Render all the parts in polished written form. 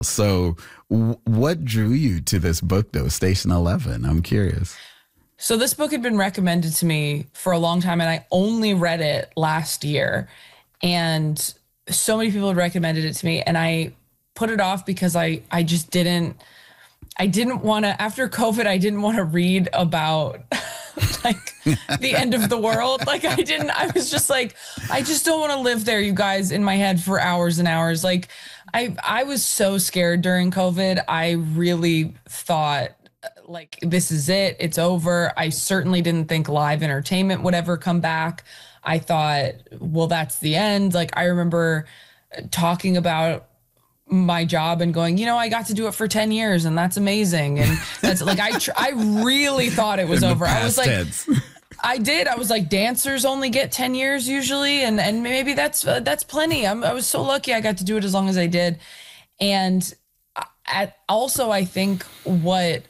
So what drew you to this book, though, Station 11? I'm curious. So this book had been recommended to me for a long time, and I only read it last year. And so many people had recommended it to me, and I put it off because I just didn't want to, after COVID, I didn't want to read about like the end of the world. I was just like, I just don't want to live there, you guys, in my head for hours and hours. Like I was so scared during COVID. I really thought like, this is it. It's over. I certainly didn't think live entertainment would ever come back. I thought, well, that's the end. Like I remember talking about my job and going, I got to do it for 10 years and that's amazing. And that's like, I really thought it was over. I was like, tense. I was like, dancers only get 10 years usually. And maybe that's plenty. I was so lucky I got to do it as long as I did. And also I think what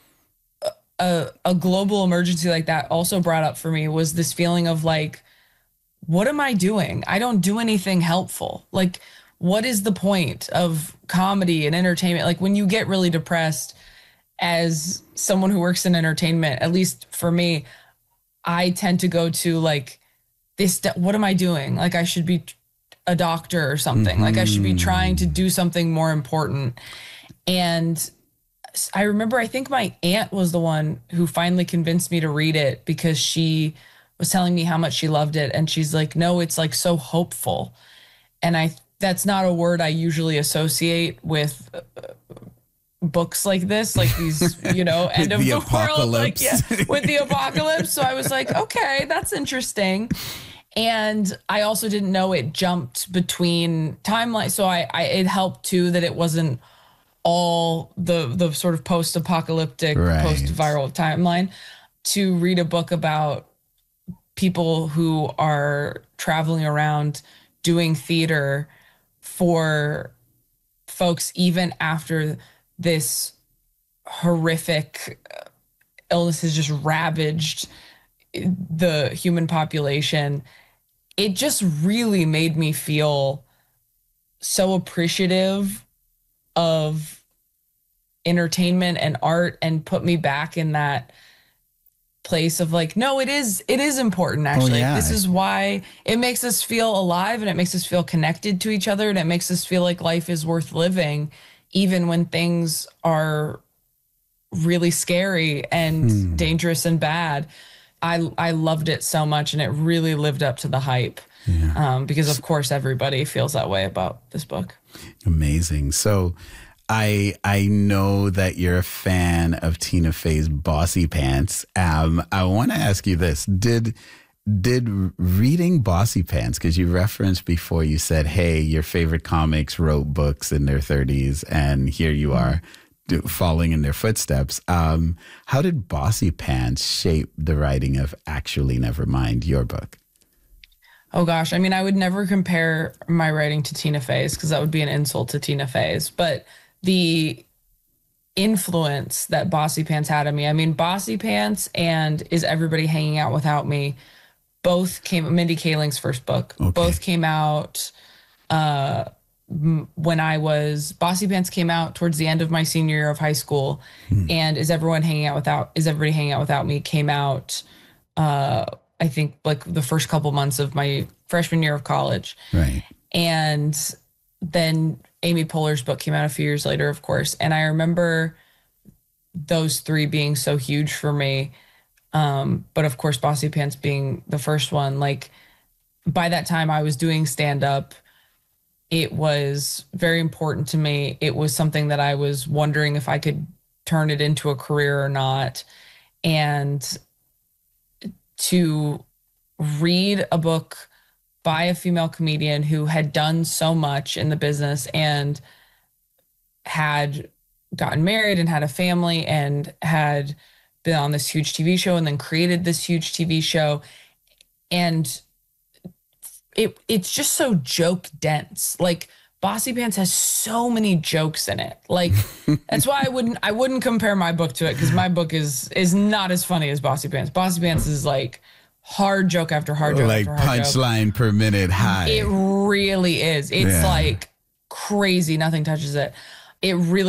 a global emergency like that also brought up for me was this feeling of like, what am I doing? I don't do anything helpful. Like, what is the point of comedy and entertainment? Like when you get really depressed as someone who works in entertainment, at least for me, I tend to go to like this, what am I doing? Like I should be a doctor or something. Like I should be trying to do something more important. And I remember, I think my aunt was the one who finally convinced me to read it because she was telling me how much she loved it. And she's like, no, it's like so hopeful. And that's not a word I usually associate with books like this, like these, end of the world, like, yeah, with the apocalypse. So I was like, okay, that's interesting. And I also didn't know it jumped between timelines. So it helped too that it wasn't all the sort of post-apocalyptic, post-viral timeline, to read a book about people who are traveling around doing theater for folks even after this horrific illness has just ravaged the human population. It just really made me feel so appreciative of entertainment and art and put me back in that place of like, no, it is important actually. Oh, yeah. This is why it makes us feel alive and it makes us feel connected to each other and it makes us feel like life is worth living even when things are really scary and dangerous and bad. I loved it so much and it really lived up to the hype. Yeah. Because of course everybody feels that way about this book. Amazing. So I know that you're a fan of Tina Fey's Bossy Pants. I want to ask you this. Did reading Bossy Pants, because you referenced before, you said, hey, your favorite comics wrote books in their 30s, and here you are following in their footsteps. How did Bossy Pants shape the writing of Actually Nevermind, your book? Oh, gosh. I mean, I would never compare my writing to Tina Fey's because that would be an insult to Tina Fey's. But the influence that Bossy Pants had on me, I mean, Bossy Pants and Is Everybody Hanging Out Without Me both came, Mindy Kaling's first book, both came out when Bossy Pants came out towards the end of my senior year of high school, and Is Everybody Hanging Out Without Me came out, I think, like the first couple months of my freshman year of college. Right. And then Amy Poehler's book came out a few years later, of course. And I remember those three being so huge for me. But of course, Bossy Pants being the first one. Like, by that time I was doing stand-up. It was very important to me. It was something that I was wondering if I could turn it into a career or not. And to read a book by a female comedian who had done so much in the business and had gotten married and had a family and had been on this huge TV show and then created this huge TV show. And it's just so joke dense. Like, Bossy Pants has so many jokes in it. Like, that's why I wouldn't compare my book to it, because my book is not as funny as Bossy Pants. Bossy Pants is like hard joke after hard joke like after hard punchline joke. Per minute high. It really is. It's like crazy. Nothing touches it. It really